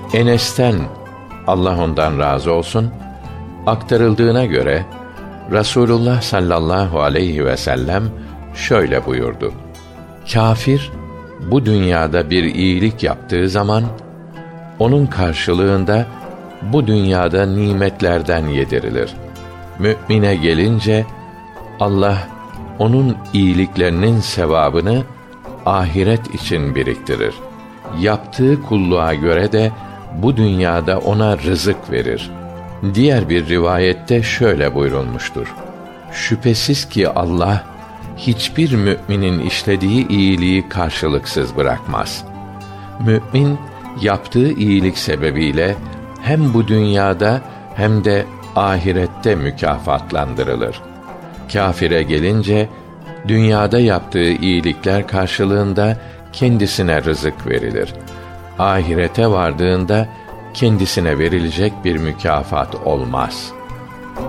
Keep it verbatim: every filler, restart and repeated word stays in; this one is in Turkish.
Enes'ten, Allah ondan razı olsun, aktarıldığına göre Rasulullah sallallahu aleyhi ve sellem şöyle buyurdu: Kâfir bu dünyada bir iyilik yaptığı zaman onun karşılığında bu dünyada nimetlerden yedirilir. Mü'mine gelince Allah onun iyiliklerinin sevabını ahiret için biriktirir. Yaptığı kulluğa göre de bu dünyada ona rızık verir. Diğer bir rivayette şöyle buyurulmuştur: Şüphesiz ki Allah hiçbir müminin işlediği iyiliği karşılıksız bırakmaz. Mümin yaptığı iyilik sebebiyle hem bu dünyada hem de ahirette mükafatlandırılır. Kâfire gelince dünyada yaptığı iyilikler karşılığında kendisine rızık verilir. Ahirete vardığında kendisine verilecek bir mükafat olmaz.